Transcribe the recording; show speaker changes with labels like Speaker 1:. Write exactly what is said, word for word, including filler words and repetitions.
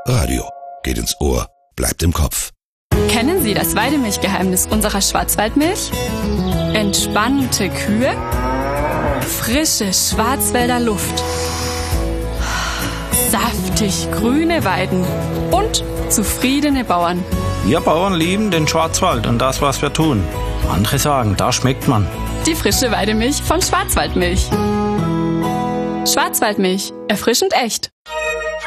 Speaker 1: Radio geht ins Ohr, bleibt im Kopf.
Speaker 2: Kennen Sie das Weidemilchgeheimnis unserer Schwarzwaldmilch? Entspannte Kühe, frische Schwarzwälder Luft, saftig grüne Weiden und zufriedene Bauern.
Speaker 3: Wir Bauern lieben den Schwarzwald und das, was wir tun. Andere sagen, da schmeckt man.
Speaker 2: Die frische Weidemilch von Schwarzwaldmilch. Schwarzwaldmilch, erfrischend echt.